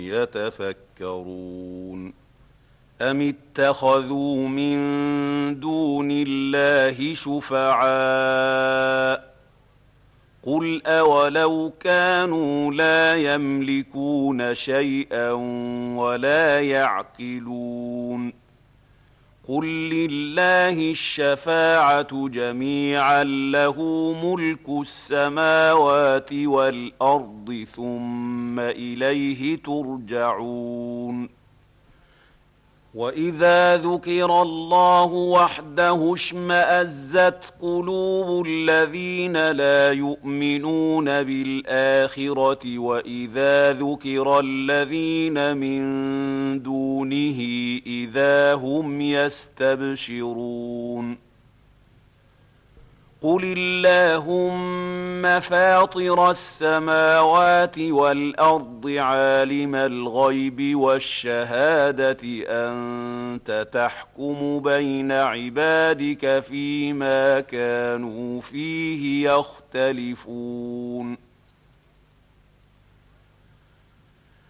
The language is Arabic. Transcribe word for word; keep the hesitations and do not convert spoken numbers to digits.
يتفكرون أم اتخذوا من دون الله شفعاء قل أولو كانوا لا يملكون شيئا ولا يعقلون قل لله الشفاعة جميعا له ملك السماوات والأرض ثم إليه ترجعون وإذا ذكر الله وحده اشمأزت قلوب الذين لا يؤمنون بالآخرة وإذا ذكر الذين من دونه إذا هم يستبشرون قل اللهم فاطر السماوات والأرض عالم الغيب والشهادة أنت تحكم بين عبادك فيما كانوا فيه يختلفون